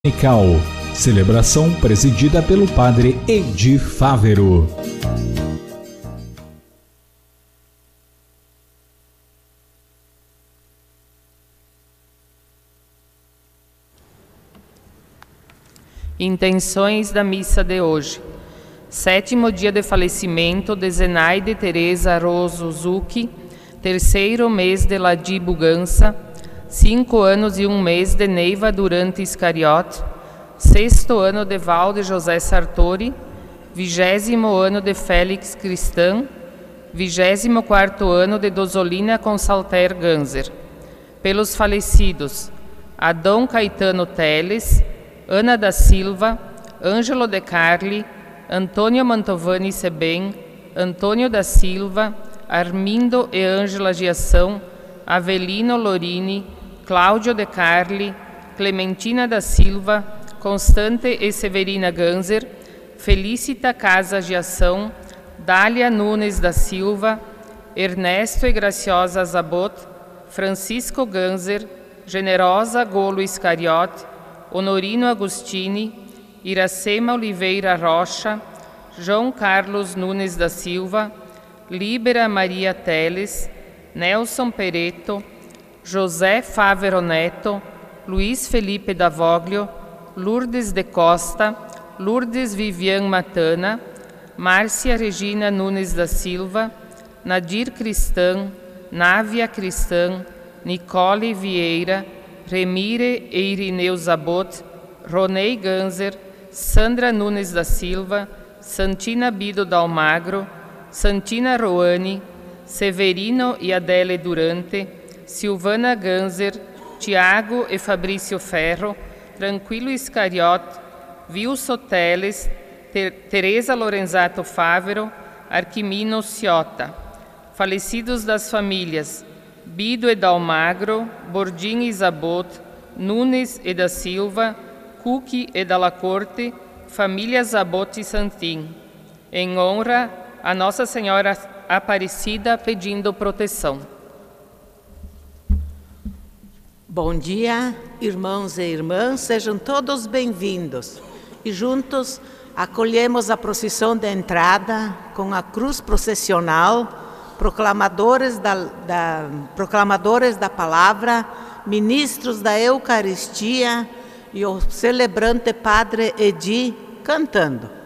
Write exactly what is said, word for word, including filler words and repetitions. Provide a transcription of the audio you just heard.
Dominical, celebração presidida pelo padre Edi Fávero. Intenções da missa de hoje. Sétimo dia de falecimento de Zenaide Teresa Roso Zucchi, terceiro mês de Ladi Bugança, cinco anos e um mês de Neiva Durante Iscariote, sexto ano de Valde José Sartori, vigésimo ano de Félix Cristã, vigésimo quarto ano de Dosolina Consalter Ganzer. Pelos falecidos: Adão Caetano Teles, Ana da Silva, Ângelo de Carli, Antônio Mantovani Sebem, Antônio da Silva, Armindo e Ângela Giação, Avelino Lorini, Cláudio de Carli, Clementina da Silva, Constante e Severina Ganzer, Felicita Casa Giação, Dália Nunes da Silva, Ernesto e Graciosa Zabot, Francisco Ganzer, Generosa Golo Iscariote, Honorino Agostini, Iracema Oliveira Rocha, João Carlos Nunes da Silva, Líbera Maria Teles, Nelson Pereto, José Fávero Neto, Luiz Felipe Davoglio, Lourdes de Costa, Lourdes Vivian Matana, Márcia Regina Nunes da Silva, Nadir Cristã, Návia Cristã, Nicole Vieira, Remire e Irineu Zabot, Ronei Ganzer, Sandra Nunes da Silva, Santina Bido Dalmagro, Santina Roane, Severino e Adele Durante, Silvana Ganzer, Tiago e Fabrício Ferro, Tranquilo Iscariote, Vilso Teles, Ter Teresa Lorenzato Fávero, Arquimino Ciota. Falecidos das famílias: Bido e Dalmagro, Bordim e Zabot, Nunes e da Silva, Cuqui e Dalla Corte, família Zabot e Santim. Em honra a Nossa Senhora Aparecida, pedindo proteção. Bom dia, irmãos e irmãs, sejam todos bem-vindos. E juntos acolhemos a procissão de entrada com a cruz processional, proclamadores da, da, proclamadores da palavra, ministros da Eucaristia e o celebrante Padre Edi cantando.